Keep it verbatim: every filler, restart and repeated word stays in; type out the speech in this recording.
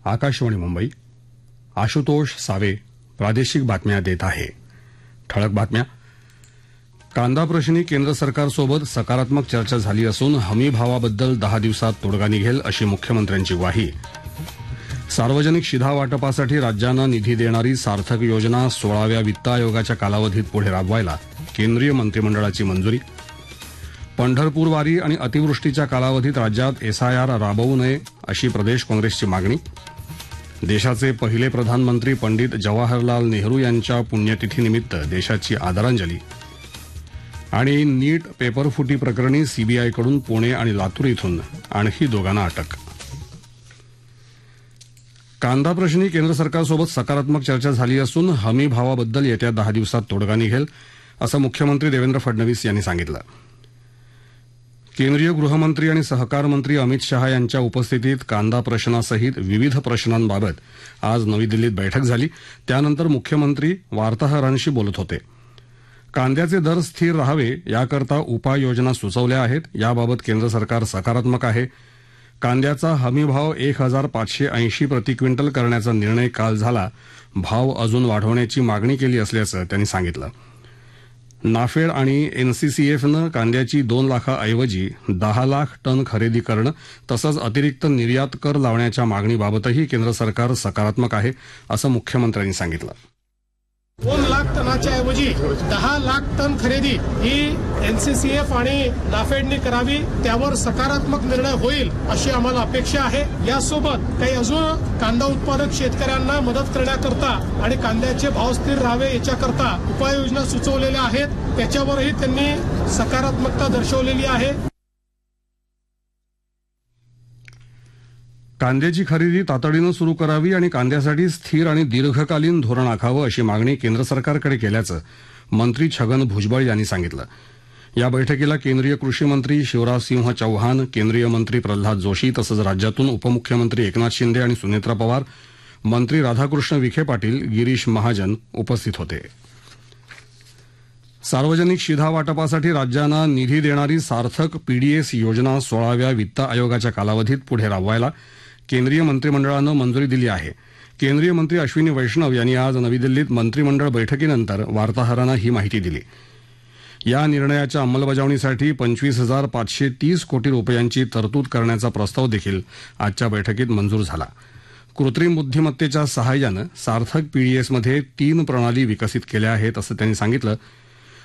Akashvani Mumbai. Ashutosh save प्रादेशिक बातम्या देत आहे. ठळक बातम्या. कांदा प्रश्नी केंद्र सरकारसोबत सकारात्मक चर्चा झाली असून हमी भावाबद्दल दहा दिवसात तोडगा निघेल अशी मुख्यमंत्र्यांची ग्वाही. सार्वजनिक शिधा वाटपासाठी राज्यांना निधी देणारी सार्थक योजना सोळाव्या वित्त आयोगाच्या कालावधीत पुढे राबवायला केंद्रीय मंत्रिमंडळाची मंजुरी. पंढरपूर वारी आणि अतिवृष्टीच्या कालावधीत राज्यात एसआयआर राबवू नये अशी प्रदेश काँग्रेसची मागणी. देशाचे पहिले प्रधानमंत्री पंडित जवाहरलाल नेहरू यांच्या पुण्यतिथीनिमित्त देशाची आदरांजली. आणि नीट पेपरफुटी प्रकरणी सीबीआयकडून पुणे आणि लातूर इथून आणखी दोघांना अटक. कांदा प्रश्नी केंद्र सरकारसोबत सकारात्मक चर्चा झाली असून हमी भावाबद्दल येत्या दहा दिवसात तोडगा निघेल असं मुख्यमंत्री देवेंद्र फडणवीस यांनी सांगितलं. केंद्रीय गृहमंत्री आणि सहकार मंत्री अमित शहा यांच्या उपस्थितीत कांदा प्रश्नासहित विविध प्रश्नांबाबत आज नवी दिल्लीत बैठक झाली. त्यानंतर मुख्यमंत्री वार्ताहरांशी बोलत होते. कांद्याचे दर स्थिर राहावे याकरता उपाययोजना सुचवल्या आहेत. याबाबत केंद्र सरकार सकारात्मक आहे. कांद्याचा हमीभाव एक हजार पाचशे ऐंशी प्रति क्विंटल करण्याचा निर्णय काल झाला. भाव अजून वाढवण्याची मागणी केली असल्याचं त्यांनी सांगितलं. नाफेड आणि एनसीसीएफनं कांद्याची दोन लाखाऐवजी दहा लाख टन खरेदी करणं तसंच अतिरिक्त निर्यात कर लावण्याच्या मागणीबाबतही केंद्र सरकार सकारात्मक आहे असं मुख्यमंत्र्यांनी सांगितलं. दोन लाख टनाच्या ऐवजी दहा लाख टन खरेदी ही एनसीसीएफ आणि नाफेडने करावी. त्यावर सकारात्मक निर्णय होईल अशी आम्हाला अपेक्षा आहे. यासोबत काही अजून कांदा उत्पादक शेतकऱ्यांना मदत करण्याकरता आणि कांद्याचे भाव स्थिर राहावे याच्याकरता उपाययोजना सुचवलेल्या आहेत. त्याच्यावरही त्यांनी सकारात्मकता दर्शवलेली आहे. कांद्याची खरेदी तातडीनं सुरू करावी आणि कांद्यासाठी स्थिर आणि दीर्घकालीन धोरण आखावं अशी मागणी केंद्र सरकारकडे केल्याचं मंत्री छगन भुजबळ यांनी सांगितलं. या बैठकीला केंद्रीय कृषी मंत्री शिवराजसिंह चौहान, केंद्रीय मंत्री प्रल्हाद जोशी तसंच राज्यातून उपमुख्यमंत्री एकनाथ शिंदे आणि सुनेत्रा पवार, मंत्री राधाकृष्ण विखे पाटील, गिरीश महाजन उपस्थित होते. सार्वजनिक शिधा वाटपासाठी राज्यांना निधी देणारी सार्थक पीडीएस योजना सोळाव्या वित्त आयोगाच्या कालावधीत पुढे राबवायला केंद्रीय मंत्रिमंडळानं मंजुरी दिली आहे. केंद्रीय मंत्री अश्विनी वैष्णव यांनी आज नवी दिल्लीत मंत्रिमंडळ बैठकीनंतर वार्ताहरांना ही माहिती दिली. या निर्णयाच्या अंमलबजावणीसाठी पंचवीस हजार पाचशे तीस कोटी रुपयांची तरतूद करण्याचा प्रस्ताव देखील आजच्या बैठकीत मंजूर झाला. कृत्रिम बुद्धिमत्तेच्या सहाय्यानं सार्थक पीडीएसमध्ये तीन प्रणाली विकसित केल्या आहेत असं त्यांनी सांगितलं.